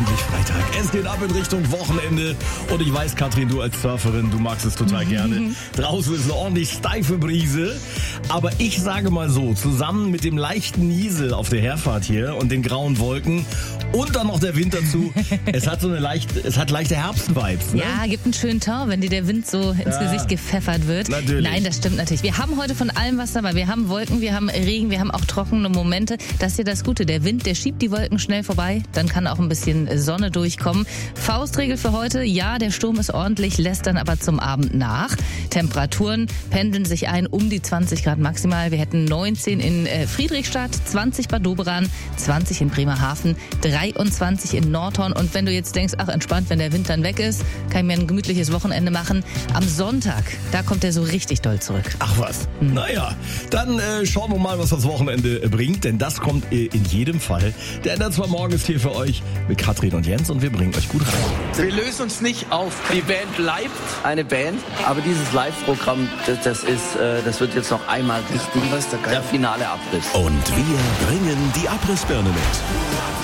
endlich Freitag. Es geht ab in Richtung Wochenende. Und ich weiß, Katrin, du als Surferin, du magst es total gerne. Draußen ist eine ordentlich steife Brise. Aber ich sage mal so, zusammen mit dem leichten Niesel auf der Herfahrt hier und den grauen Wolken und dann noch der Wind dazu, es hat leichte Herbstvibes. Ne? Ja, gibt einen schönen Ton, wenn dir der Wind so ins Gesicht gepfeffert wird. Natürlich. Nein, das stimmt natürlich. Wir haben heute von allem was dabei. Wir haben Wolken, wir haben Regen, wir haben auch trockene Momente. Das ist ja das Gute. Der Wind, der schiebt die Wolken schnell vorbei. Dann kann auch ein bisschen Sonne durchkommen. Faustregel für heute, ja, der Sturm ist ordentlich, lässt dann aber zum Abend nach. Temperaturen pendeln sich ein um die 20 Grad maximal. Wir hätten 19 in Friedrichstadt, 20 Bad Doberan, 20 in Bremerhaven, 23 in Nordhorn. Und wenn du jetzt denkst, ach entspannt, wenn der Wind dann weg ist, kann ich mir ein gemütliches Wochenende machen. Am Sonntag, da kommt er so richtig doll zurück. Ach was. Naja, dann schauen wir mal, was das Wochenende bringt. Denn das kommt in jedem Fall. Der Ender zwar morgen ist hier für euch mit Katrin und Jens und wir bringen euch gut rein. Wir lösen uns nicht auf. Die Band bleibt eine Band, aber dieses Live-Programm, das wird jetzt noch einmal richtig der finale Abriss. Und wir bringen die Abrissbirne mit.